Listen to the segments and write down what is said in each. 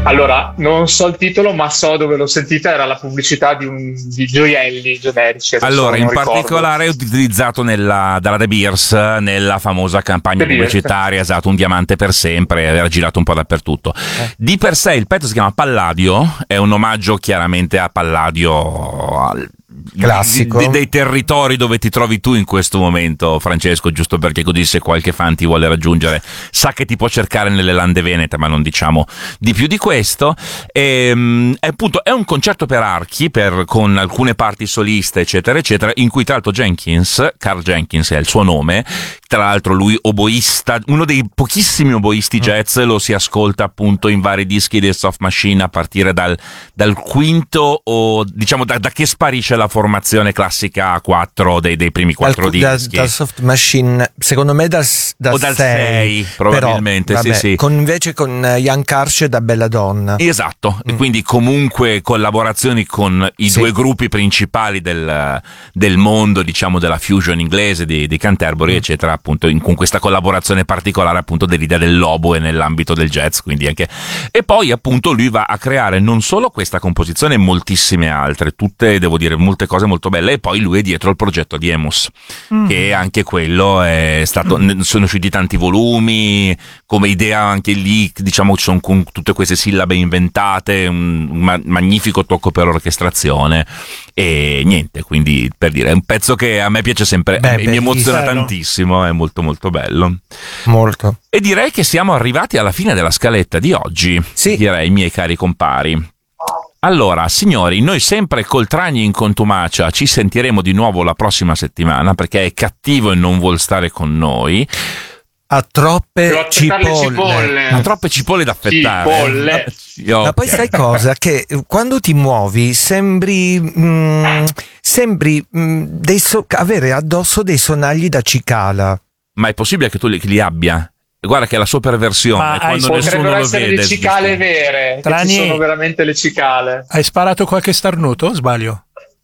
Allora, non so il titolo, ma so dove l'ho sentita, era la pubblicità di gioielli generici. Allora, in particolare è utilizzato dalla De Beers, nella famosa campagna pubblicitaria, esatto, un diamante per sempre, era girato un po' dappertutto. Di per sé il pezzo si chiama Palladio, è un omaggio chiaramente a Palladio, classico dei territori dove ti trovi tu in questo momento, Francesco, giusto perché così se qualche fan ti vuole raggiungere sa che ti può cercare nelle lande venete, ma non diciamo di più di questo. Appunto è un concerto per archi con alcune parti soliste eccetera eccetera, in cui tra l'altro Carl Jenkins è il suo nome, tra l'altro lui oboista, uno dei pochissimi oboisti jazz, lo si ascolta appunto in vari dischi dei Soft Machine a partire dal quinto, o diciamo da che sparisce la formazione classica a 4 dei primi 4 dischi. Dal Soft Machine, secondo me dal 6 probabilmente. Però, vabbè, sì. Invece con Ian Karsh da Belladonna. Esatto, e quindi comunque collaborazioni con i due gruppi principali del mondo, diciamo, della fusion inglese di Canterbury eccetera, appunto con questa collaborazione particolare appunto dell'idea dell'oboe nell'ambito del jazz, quindi anche. E poi appunto lui va a creare non solo questa composizione, moltissime altre, tutte, devo dire, molte cose molto belle, e poi lui è dietro il progetto di Emus, che anche quello è stato, sono usciti tanti volumi, come idea anche lì, diciamo, ci sono con tutte queste sillabe inventate, un magnifico tocco per orchestrazione, e niente, quindi per dire, è un pezzo che a me piace sempre, mi emoziona tantissimo, è molto molto bello. Molto. E direi che siamo arrivati alla fine della scaletta di oggi, direi, miei cari compari. Allora, signori, noi sempre col Tragni in contumacia ci sentiremo di nuovo la prossima settimana, perché è cattivo e non vuol stare con noi. Ha troppe cipolle. Ha troppe cipolle da affettare. Ma poi sai cosa? Che quando ti muovi sembri avere addosso dei sonagli da cicala. Ma è possibile che tu li abbia? Guarda che è la sua perversione, quando nessuno lo vede. Le cicale vere, Trani, ci sono veramente le cicale. Hai sparato qualche starnuto? Sbaglio?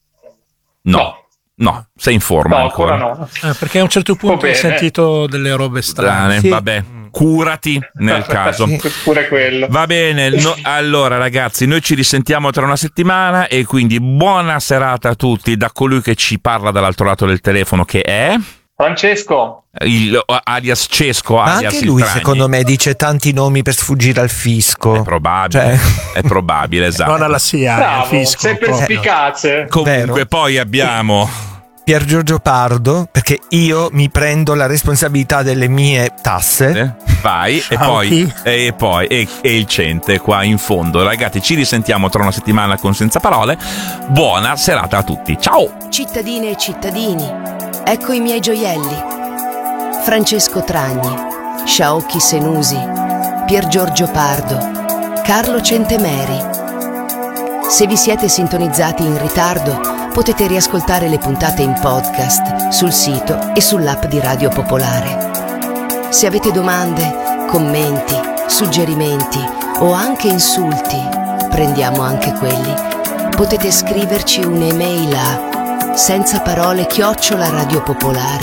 No, sei in forma ancora. No. Perché a un certo punto ho sentito delle robe strane. Vabbè, curati nel caso. Pure quello. Va bene, allora ragazzi, noi ci risentiamo tra una settimana, e quindi buona serata a tutti da colui che ci parla dall'altro lato del telefono, che è Francesco, alias Cesco, ma alias anche lui Tragni. Secondo me dice tanti nomi per sfuggire al fisco. È probabile, è probabile, esatto. Non alla SIA, bravo, al fisco. sei perspicace. Comunque Vero. Poi abbiamo Pier Giorgio Pardo, perché io mi prendo la responsabilità delle mie tasse. Vai, e poi il Cente qua in fondo. Ragazzi, ci risentiamo tra una settimana con Senza Parole. Buona serata a tutti, ciao! Cittadine e cittadini, ecco i miei gioielli. Francesco Tragni, Sciaocchi Senusi, Pier Giorgio Pardo, Carlo Centemeri. Se vi siete sintonizzati in ritardo, potete riascoltare le puntate in podcast sul sito e sull'app di Radio Popolare. Se avete domande, commenti, suggerimenti o anche insulti, prendiamo anche quelli. Potete scriverci un'email a senzaparole@radiopopolare.it.